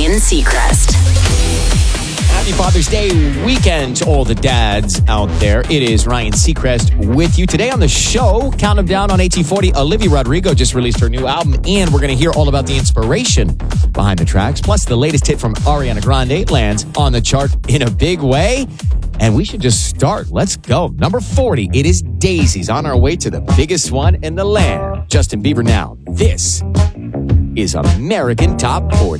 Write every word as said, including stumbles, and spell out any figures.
Ryan Seacrest. Happy Father's Day weekend to all the dads out there. It is Ryan Seacrest with you. Today on the show, count them down on eighteen forty. Olivia Rodrigo just released her new album, and we're going to hear all about the inspiration behind the tracks. Plus, the latest hit from Ariana Grande lands on the chart in a big way. And we should just start. Let's go. Number forty. It is Daisies on our way to the biggest one in the land. Justin Bieber now. This is American Top forty.